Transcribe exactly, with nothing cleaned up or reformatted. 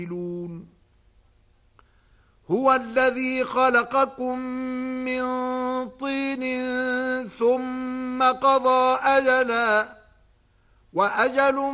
هو الذي خلقكم من طين ثم قضى أجلا وأجل